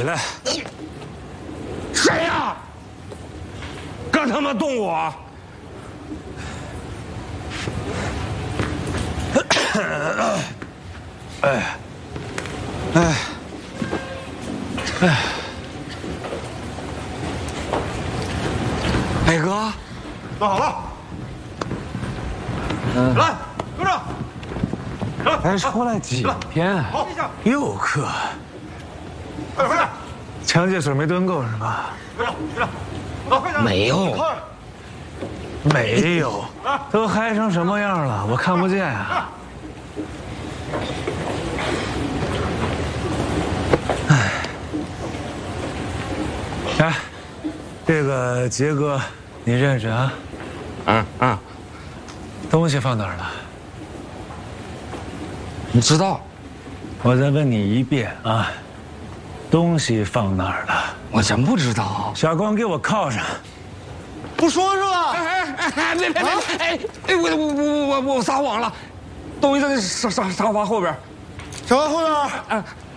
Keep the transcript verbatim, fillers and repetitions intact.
起来！ 谁呀？ 敢他妈动我！哎，哎，哎， 磊哥， 坐好了。嗯，来，跟着。 才出来几天， 好， 又渴。 快点，快点！ 强解水没蹲够是吧？ 跟着，跟着，走，快点！ 没有， 没有，都嗨成什么样了？我看不见啊！哎，哎，这个杰哥，你认识啊？ 嗯嗯， 东西放哪儿了？ 你知道？ 我再问你一遍啊，东西放哪儿了？ 我真不知道。 小光，给我铐上！ 不说是吧？ 哎哎哎！别别别！哎哎，我我我我我撒谎了，东西在沙沙沙发后边。 小王后边。 啊